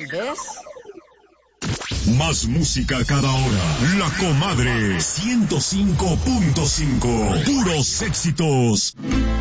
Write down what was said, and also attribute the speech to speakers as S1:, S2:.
S1: ¿ves?
S2: Más música cada hora. La Comadre 105.5. Puros éxitos.